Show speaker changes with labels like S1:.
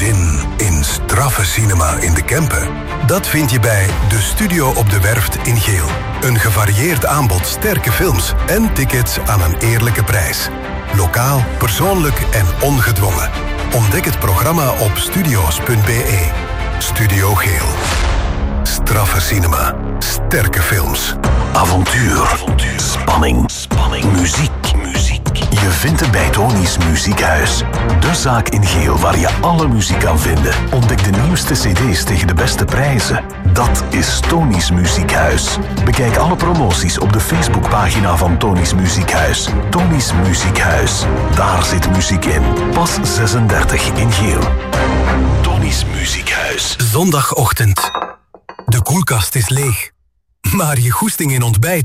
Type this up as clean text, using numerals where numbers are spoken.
S1: Zin in straffe cinema in de Kempen? Dat vind je bij De Studio op de Werft in Geel. Een gevarieerd aanbod sterke films en tickets aan een eerlijke prijs. Lokaal, persoonlijk en ongedwongen. Ontdek het programma op studio's.be. Studio Geel. Straffe cinema. Sterke films.
S2: Avontuur. Spanning. Muziek. Je vindt het bij Tony's Muziekhuis. De zaak in Geel waar je alle muziek kan vinden. Ontdek de nieuwste cd's tegen de beste prijzen. Dat is Tony's Muziekhuis. Bekijk alle promoties op de Facebookpagina van Tony's Muziekhuis. Tony's Muziekhuis. Daar zit muziek in. Pas 36 in Geel. Tony's Muziekhuis.
S1: Zondagochtend. De koelkast is leeg. Maar je goesting in ontbijt